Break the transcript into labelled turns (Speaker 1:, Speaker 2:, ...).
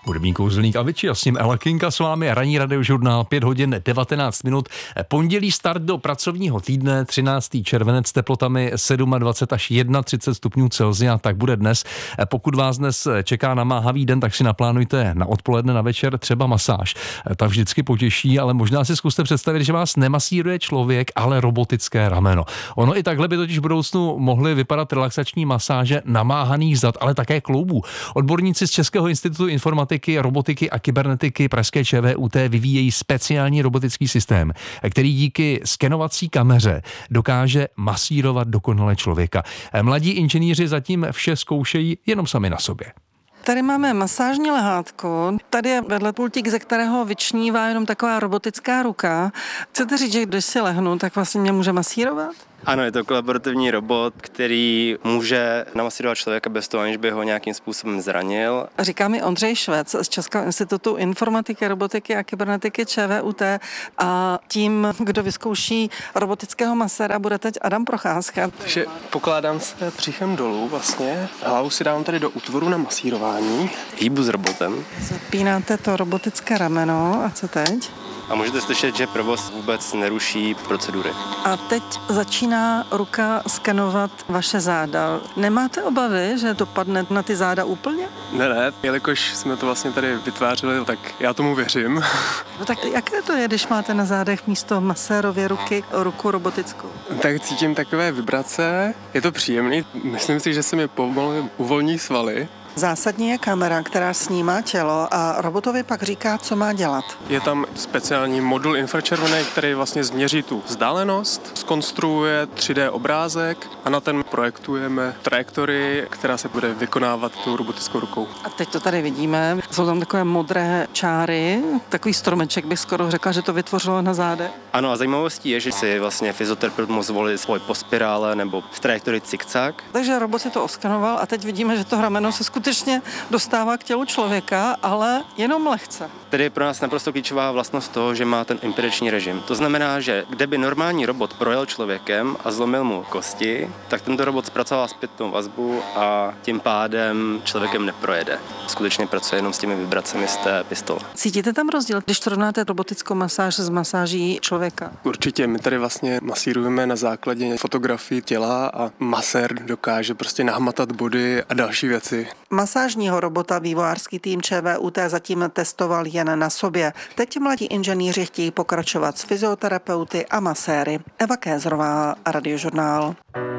Speaker 1: Hudební kouzelník Avicii a s ním Ella Kinga s vámi, ranní radiožurnál 5 hodin 19 minut. Pondělí start do pracovního týdne, 13. červenec, teplotami 27 až 31 stupňů Celsia, tak bude dnes. Pokud vás dnes čeká namáhavý den, tak si naplánujte na odpoledne, na večer třeba masáž. Ta vždycky potěší, ale možná si zkuste představit, že vás nemasíruje člověk, ale robotické rameno. Ono i takhle by totiž v budoucnu mohly vypadat relaxační masáže namáhaných zad, ale také kloubů. Odborníci z Českého institutu informatiky, robotiky a kybernetiky pražské ČVUT vyvíjejí speciální robotický systém, který díky skenovací kameře dokáže masírovat dokonale člověka. Mladí inženýři zatím vše zkoušejí jenom sami na sobě.
Speaker 2: Tady máme masážní lehátko, tady je vedle pultík, ze kterého vyčnívá jenom taková robotická ruka. Chcete říct, že když si lehnu, tak vlastně mě může masírovat?
Speaker 3: Ano, je to kolaborativní robot, který může namasírovat člověka bez toho, aniž by ho nějakým způsobem zranil.
Speaker 2: Říká mi Ondřej Švec z Českého institutu informatiky, robotiky a kybernetiky ČVUT a tím, kdo vyzkouší robotického maséra, bude teď Adam Procházka.
Speaker 4: Takže pokládám se břichem dolů vlastně, hlavu si dám tady do útvoru na masírování.
Speaker 3: Hýbu s robotem.
Speaker 2: Zapínáte to robotické rameno a co teď?
Speaker 3: A můžete slyšet, že provoz vůbec neruší procedury.
Speaker 2: A teď začíná ruka skenovat vaše záda. Nemáte obavy, že dopadne na ty záda úplně?
Speaker 4: Ne, jelikož jsme to vlastně tady vytvářeli, tak já tomu věřím.
Speaker 2: No tak jaké to je, když máte na zádech místo masérově ruky ruku robotickou?
Speaker 4: Tak cítím takové vibrace, je to příjemný, myslím si, že se mi pomalu uvolní svaly.
Speaker 2: Zásadní je kamera, která snímá tělo a robotovi pak říká, co má dělat.
Speaker 4: Je tam speciální modul infračervený, který vlastně změří tu vzdálenost, zkonstruuje 3D obrázek a na ten projektujeme trajektorii, která se bude vykonávat tou robotickou rukou.
Speaker 2: A teď to tady vidíme, jsou tam takové modré čáry, takový stromeček bych skoro řekla, že to vytvořilo na zádech.
Speaker 3: Ano, a zajímavostí je, že si vlastně fyzioterapeut mohl zvolit svůj po spirále nebo v trajektorii cikcak.
Speaker 2: Takže robot si to oskanoval a teď vidíme, že to rameno se skutečně dostává k tělu člověka, ale jenom lehce.
Speaker 3: Tedy je pro nás naprosto klíčová vlastnost toho, že má ten imperační režim. To znamená, že kde by normální robot projel člověkem a zlomil mu kosti, tak tento robot zpracovává zpětnou vazbu a tím pádem člověkem neprojede. Skutečně pracuje jenom s těmi vibracemi z té pistole.
Speaker 2: Cítíte tam rozdíl, když srovnáte robotickou masáž s masáží člověka?
Speaker 4: Určitě, my tady vlastně masírujeme na základě fotografii těla a masér dokáže prostě nahmatat body a další věci.
Speaker 2: Masážního robota vývojářský tým ČVUT zatím testoval jen na sobě. Teď mladí inženýři chtějí pokračovat s fyzioterapeuty a maséry. Eva Kézrová, Radiožurnál.